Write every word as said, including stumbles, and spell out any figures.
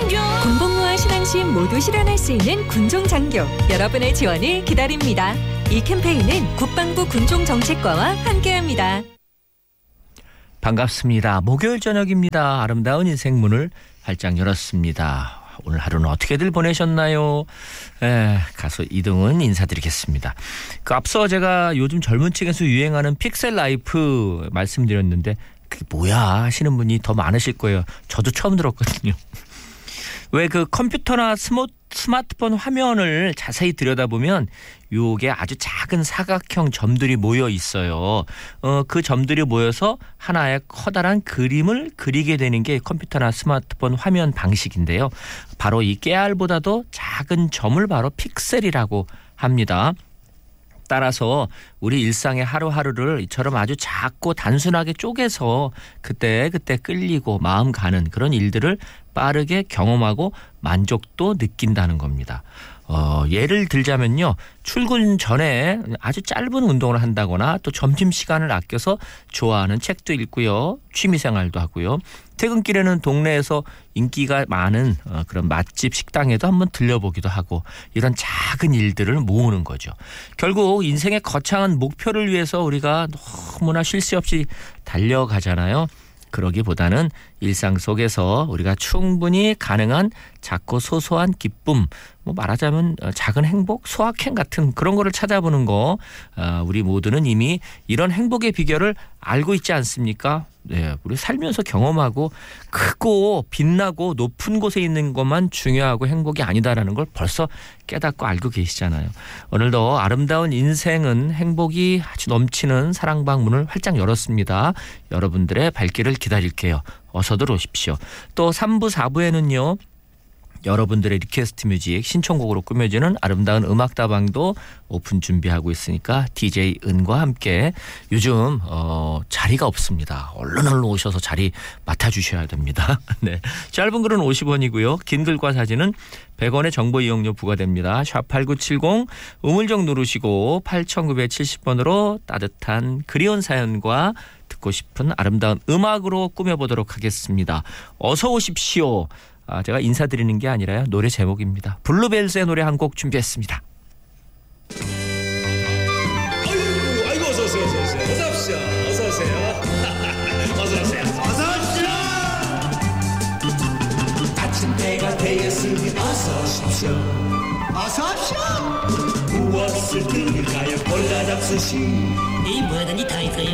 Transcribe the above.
군복무와 신앙심 모두 실현할 수 있는 군종장교, 여러분의 지원을 기다립니다. 이 캠페인은 국방부 군종정책과와 함께합니다. 반갑습니다. 목요일 저녁입니다. 아름다운 인생 문을 활짝 열었습니다. 오늘 하루는 어떻게들 보내셨나요? 에, 가수 이동은 인사드리겠습니다. 그 앞서 제가 요즘 젊은 층에서 유행하는 픽셀 라이프 말씀드렸는데 그게 뭐야 하시는 분이 더 많으실 거예요. 저도 처음 들었거든요. 왜 그 컴퓨터나 스모, 스마트폰 화면을 자세히 들여다보면 요게 아주 작은 사각형 점들이 모여 있어요. 어, 그 점들이 모여서 하나의 커다란 그림을 그리게 되는 게 컴퓨터나 스마트폰 화면 방식인데요. 바로 이 깨알보다도 작은 점을 바로 픽셀이라고 합니다. 따라서 우리 일상의 하루하루를 이처럼 아주 작고 단순하게 쪼개서 그때그때 끌리고 마음 가는 그런 일들을 빠르게 경험하고 만족도 느낀다는 겁니다. 어, 예를 들자면요. 출근 전에 아주 짧은 운동을 한다거나 또 점심시간을 아껴서 좋아하는 책도 읽고요. 취미생활도 하고요. 퇴근길에는 동네에서 인기가 많은 그런 맛집 식당에도 한번 들려보기도 하고 이런 작은 일들을 모으는 거죠. 결국 인생의 거창한 목표를 위해서 우리가 너무나 쉴 새 없이 달려가잖아요. 그러기보다는 일상 속에서 우리가 충분히 가능한 작고 소소한 기쁨, 뭐 말하자면 작은 행복, 소확행 같은 그런 거를 찾아보는 거, 우리 모두는 이미 이런 행복의 비결을 알고 있지 않습니까? 네, 우리 살면서 경험하고 크고 빛나고 높은 곳에 있는 것만 중요하고 행복이 아니다라는 걸 벌써 깨닫고 알고 계시잖아요. 오늘도 아름다운 인생은 행복이 아주 넘치는 사랑방 문을 활짝 열었습니다. 여러분들의 발길을 기다릴게요. 어서들 오십시오. 또 삼 부, 사 부에는요. 여러분들의 리퀘스트 뮤직 신청곡으로 꾸며지는 아름다운 음악다방도 오픈 준비하고 있으니까 디제이 은과 함께 요즘 어, 자리가 없습니다. 얼른 얼른 오셔서 자리 맡아주셔야 됩니다. 네, 짧은 글은 오십 원이고요. 긴 글과 사진은 백 원의 정보 이용료 부과됩니다. 샵 팔구칠공 우물정 누르시고 팔천구백칠십 번으로 따뜻한 그리운 사연과 듣고 싶은 아름다운 음악으로 꾸며보도록 하겠습니다. 어서 오십시오. 아, 제가 인사드리는 게 아니라요. 노래 제목입니다. 블루벨스의 노래 한 곡 준비했습니다. 아이고, 아이고 어서 오세요, 어서 오세요, 어서 오십시오, 어서 오세요, 어서 오세요, 어서 오십시오. 아침 때가 되었으니 어서 오십시오, 어서 오십시오. 무엇을 들을까요? 골라 잡수시 이 뭐든지 다 있어요.